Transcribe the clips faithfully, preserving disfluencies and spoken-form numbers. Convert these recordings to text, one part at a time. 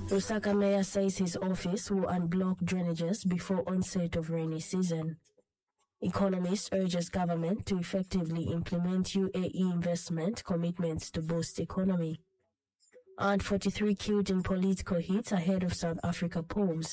Lusaka mayor says his office will unblock drainages before onset of rainy season. Economist urges government to effectively implement U A E investment commitments to boost economy. And forty-three killed in political hits ahead of South Africa polls.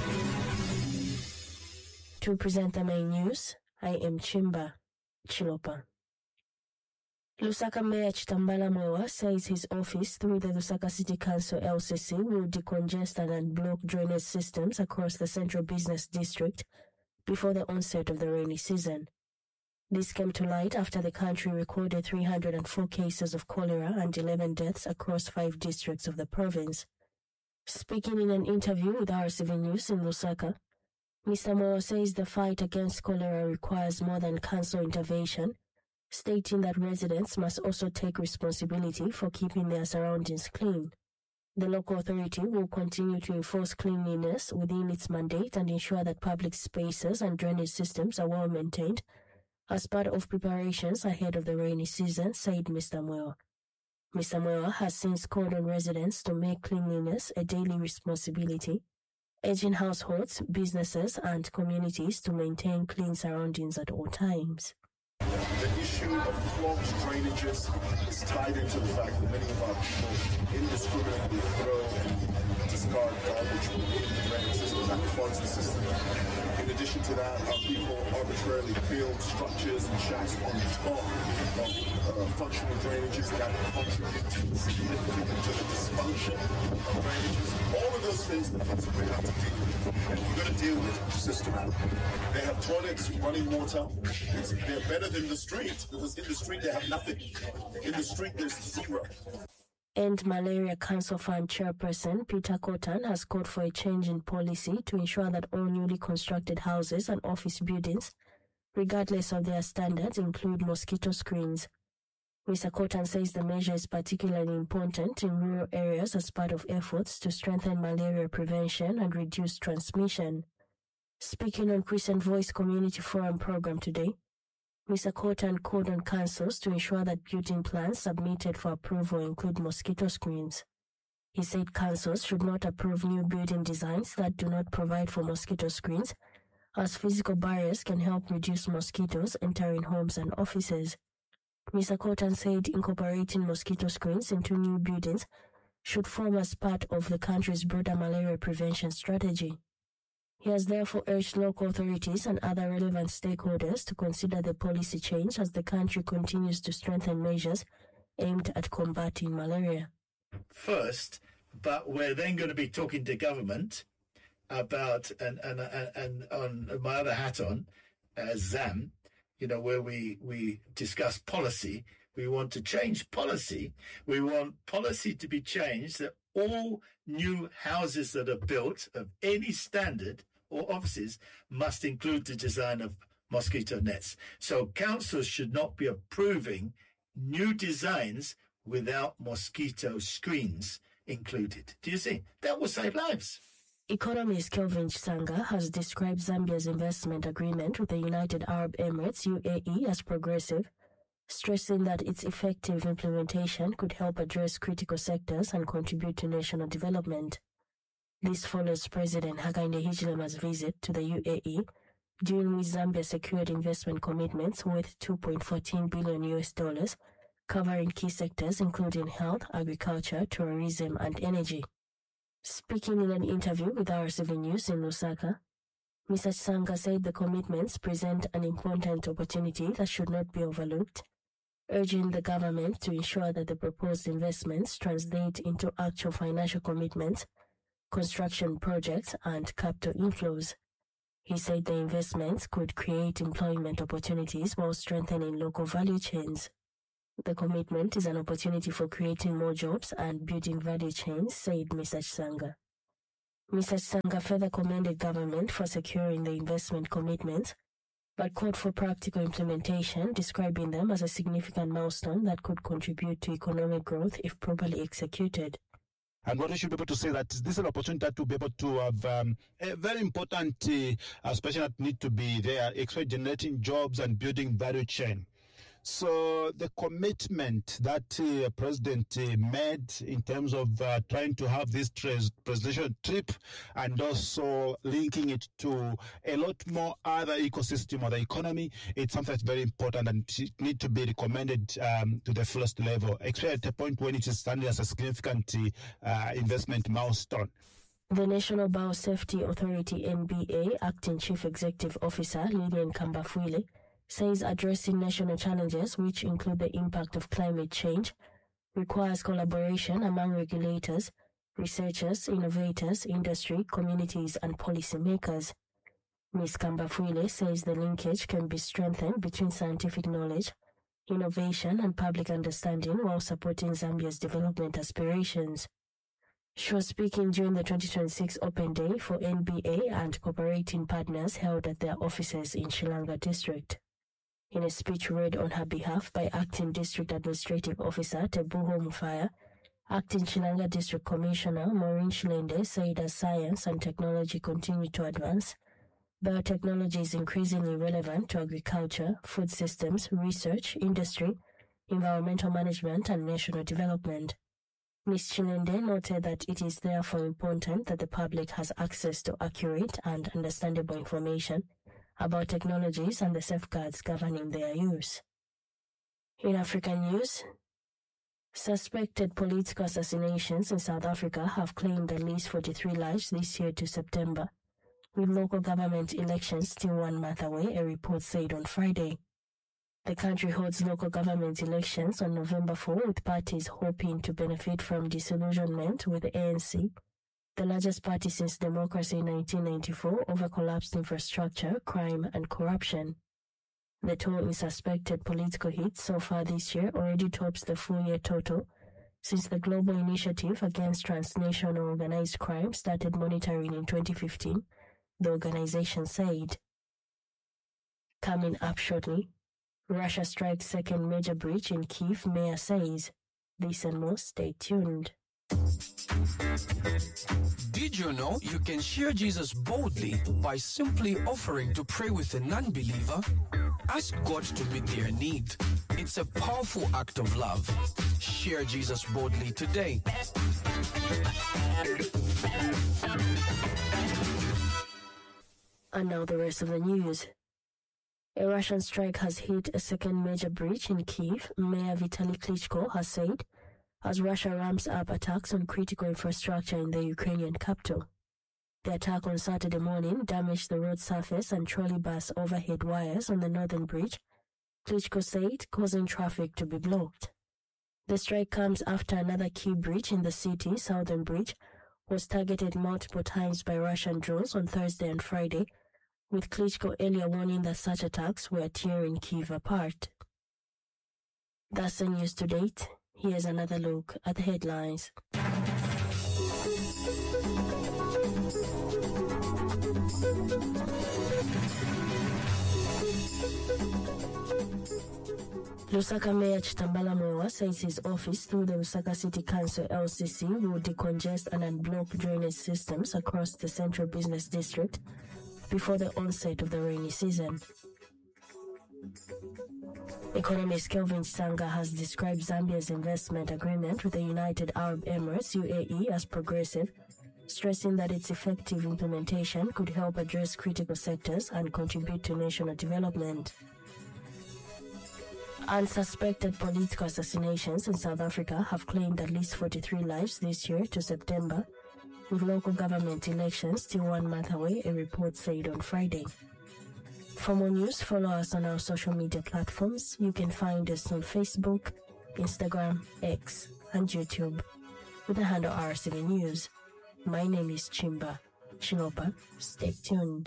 To present the main news, I am Chimba Chilopa. Lusaka Mayor Chitambala Mwewa says his office, through the Lusaka City Council L C C, will decongest and unblock drainage systems across the central business district before the onset of the rainy season. This came to light after the country recorded three hundred four cases of cholera and eleven deaths across five districts of the province. Speaking in an interview with R C V News in Lusaka, Mister Mwewa says the fight against cholera requires more than council intervention, stating that residents must also take responsibility for keeping their surroundings clean. The local authority will continue to enforce cleanliness within its mandate and ensure that public spaces and drainage systems are well maintained as part of preparations ahead of the rainy season, said Mister Mwewa. Mister Mwewa has since called on residents to make cleanliness a daily responsibility, urging households, businesses, and communities to maintain clean surroundings at all times. The issue of clogged drainages is tied into the fact that many of our people indiscriminately throw and discard garbage within the drainage system that clogs the system. In addition to that, our people arbitrarily build structures and shacks on top of uh, functional drainages that contribute significantly to the dysfunction of drainages. All of those things the things that we have to deal with, and we're going to deal with systematically. They have toilets, running water. It's, they're better than the street, because in the street they have nothing. In the street there's zero. End Malaria Council Fund Chairperson Peter Kotan has called for a change in policy to ensure that all newly constructed houses and office buildings, regardless of their standards, include mosquito screens. Mister Kotan says the measure is particularly important in rural areas as part of efforts to strengthen malaria prevention and reduce transmission. Speaking on Crescent Voice Community Forum program today, Mister Kotan called on councils to ensure that building plans submitted for approval include mosquito screens. He said councils should not approve new building designs that do not provide for mosquito screens, as physical barriers can help reduce mosquitoes entering homes and offices. Mister Kotan said incorporating mosquito screens into new buildings should form as part of the country's broader malaria prevention strategy. He has therefore urged local authorities and other relevant stakeholders to consider the policy change as the country continues to strengthen measures aimed at combating malaria. First, but we're then going to be talking to government about, and and and, and on my other hat on, as ZAM, you know, where we, we discuss policy. We want to change policy. We want policy to be changed that all new houses that are built of any standard or offices must include the design of mosquito nets. So councils should not be approving new designs without mosquito screens included. Do you see? That will save lives. Economist Kelvin Chisanga has described Zambia's investment agreement with the United Arab Emirates, U A E, as progressive, stressing that its effective implementation could help address critical sectors and contribute to national development. This follows President Hakainde Hichilema's visit to the U A E, during which Zambia secured investment commitments worth two point one four billion U S dollars, covering key sectors including health, agriculture, tourism, and energy. Speaking in an interview with R C V News in Lusaka, Mister Chisanga said the commitments present an important opportunity that should not be overlooked, urging the government to ensure that the proposed investments translate into actual financial commitments, construction projects, and capital inflows. He said the investments could create employment opportunities while strengthening local value chains. The commitment is an opportunity for creating more jobs and building value chains, said Mister Chisanga. Mister Chisanga further commended government for securing the investment commitments, but called for practical implementation, describing them as a significant milestone that could contribute to economic growth if properly executed. And what we should be able to say that this is an opportunity to be able to have um, a very important uh, aspiration that need to be there, especially generating jobs and building value chain. So the commitment that uh, President uh, made in terms of uh, trying to have this tres- presidential trip and also linking it to a lot more other ecosystem of the economy, it's something that's very important and it need to be recommended um, to the fullest level, especially at a point when it is standing as a significant uh, investment milestone. The National Biosafety Authority N B A Acting Chief Executive Officer Lilian Kambafwile says addressing national challenges, which include the impact of climate change, requires collaboration among regulators, researchers, innovators, industry, communities, and policymakers. Miz Kambafwile says the linkage can be strengthened between scientific knowledge, innovation, and public understanding while supporting Zambia's development aspirations. She was speaking during the twenty twenty-six Open Day for N B A and cooperating partners held at their offices in Shilanga District. In a speech read on her behalf by Acting District Administrative Officer Tebuho Mufaya, Acting Shilanga District Commissioner Maureen Shilende said as science and technology continue to advance, biotechnology is increasingly relevant to agriculture, food systems, research, industry, environmental management, and national development. Miz Shilende noted that it is therefore important that the public has access to accurate and understandable information about technologies and the safeguards governing their use. In African news, suspected political assassinations in South Africa have claimed at least forty-three lives this year to September, with local government elections still one month away, a report said on Friday. The country holds local government elections on November fourth, with parties hoping to benefit from disillusionment with the A N C, the largest party since democracy in nineteen ninety-four, over collapsed infrastructure, crime, and corruption. The toll in suspected political hits so far this year already tops the full-year total since the Global Initiative Against Transnational Organized Crime started monitoring in twenty fifteen, the organization said. Coming up shortly, Russia strikes second major breach in Kyiv, mayor says. This and more, stay tuned. Did you know you can share Jesus boldly by simply offering to pray with a non-believer? Ask God to meet their need. It's a powerful act of love. Share Jesus boldly today. And now the rest of the news. A Russian strike has hit a second major breach in Kyiv, Mayor Vitaly Klitschko has said, as Russia ramps up attacks on critical infrastructure in the Ukrainian capital. The attack on Saturday morning damaged the road surface and trolley bus overhead wires on the northern bridge, Klitschko said, causing traffic to be blocked. The strike comes after another key bridge in the city, Southern Bridge, was targeted multiple times by Russian drones on Thursday and Friday, with Klitschko earlier warning that such attacks were tearing Kyiv apart. That's the news to date. Here's another look at the headlines. Lusaka Mayor Chitambala Mwewa says his office, through the Lusaka City Council L C C, will decongest and unblock drainage systems across the central business district before the onset of the rainy season. Economist Kelvin Sanga has described Zambia's investment agreement with the United Arab Emirates U A E as progressive, stressing that its effective implementation could help address critical sectors and contribute to national development. Unsuspected political assassinations in South Africa have claimed at least forty-three lives this year to September, with local government elections still one month away, a report said on Friday. For more news, follow us on our social media platforms. You can find us on Facebook, Instagram, X, and YouTube with the handle R C V News. My name is Chimba Chilopa. Stay tuned.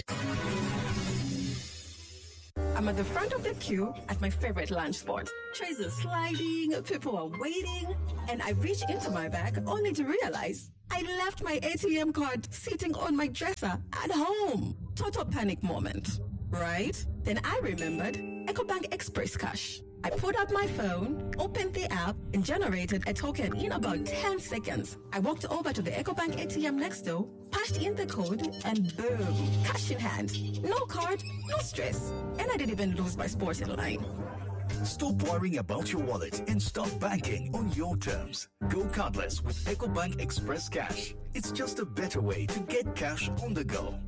I'm at the front of the queue at my favorite lunch spot. Trays are sliding, people are waiting, and I reach into my bag only to realize I left my A T M card sitting on my dresser at home. Total panic moment, right? Then I remembered EcoBank Express Cash. I pulled out my phone, opened the app, and generated a token in about ten seconds. I walked over to the EcoBank A T M next door, punched in the code, and boom, cash in hand. No card, no stress. And I didn't even lose my sporting line. Stop worrying about your wallet and start banking on your terms. Go cardless with EcoBank Express Cash. It's just a better way to get cash on the go.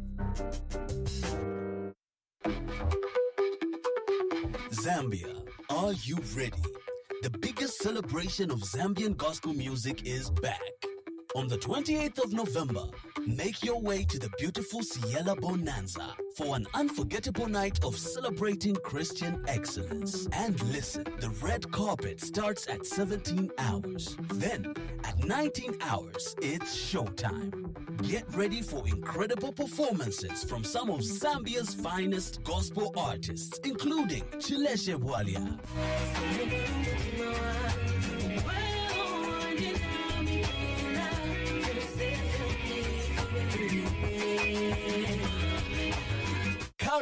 Zambia, are you ready? The biggest celebration of Zambian gospel music is back. On the twenty-eighth of November, make your way to the beautiful Ciela Bonanza for an unforgettable night of celebrating Christian excellence. And listen, the red carpet starts at seventeen hours. Then, at nineteen hours, it's showtime. Get ready for incredible performances from some of Zambia's finest gospel artists, including Chileshe Bwalia,